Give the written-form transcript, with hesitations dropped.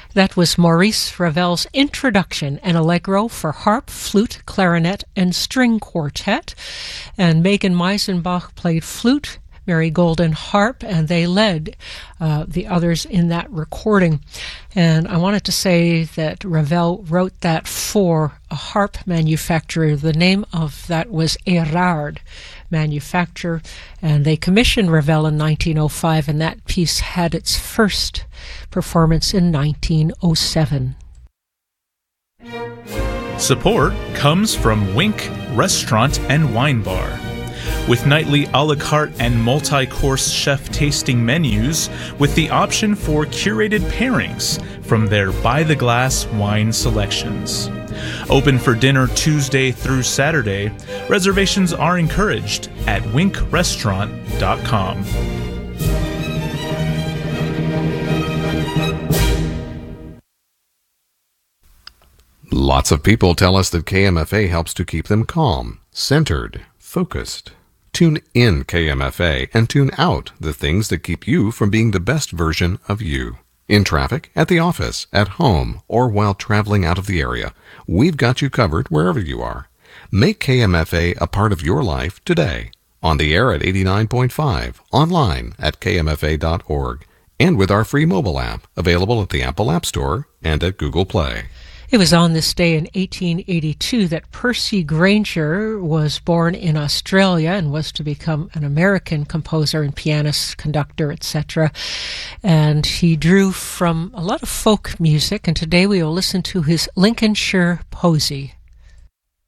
That was Maurice Ravel's Introduction, an allegro for harp, flute, clarinet, and string quartet. And Megan Meisenbach played flute, Mary Golden harp, and they led the others in that recording. And I wanted to say that Ravel wrote that for a harp manufacturer. The name of that was Erard Manufacturer, and they commissioned Ravel in 1905, and that piece had its first performance in 1907. Support comes from Wink Restaurant and Wine Bar. With nightly a la carte and multi-course chef tasting menus with the option for curated pairings from their by-the-glass wine selections. Open for dinner Tuesday through Saturday. Reservations are encouraged at winkrestaurant.com. Lots of people tell us that KMFA helps to keep them calm, centered, focused. Tune in KMFA and tune out the things that keep you from being the best version of you. In traffic, at the office, at home, or while traveling out of the area, we've got you covered wherever you are. Make KMFA a part of your life today. On the air at 89.5, online at kmfa.org, and with our free mobile app available at the Apple App Store and at Google Play. It was on this day in 1882 that Percy Grainger was born in Australia and was to become an American composer and pianist, conductor, etc. And he drew from a lot of folk music, and today we will listen to his Lincolnshire Posy.